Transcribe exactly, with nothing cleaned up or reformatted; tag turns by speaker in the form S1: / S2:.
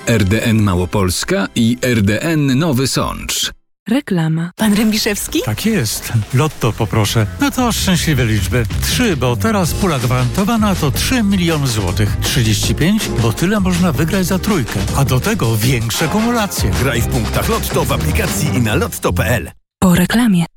S1: R D N Małopolska i R D N Nowy Sącz.
S2: Reklama.
S3: Pan Rębiszewski?
S4: Tak jest. Lotto poproszę. No to szczęśliwe liczby. Trzy, bo teraz pula gwarantowana to trzy miliony złotych. trzydzieści pięć, bo tyle można wygrać za trójkę. A do tego większe kumulacje.
S5: Graj w punktach Lotto w aplikacji i na lotto kropka p l.
S2: Po reklamie.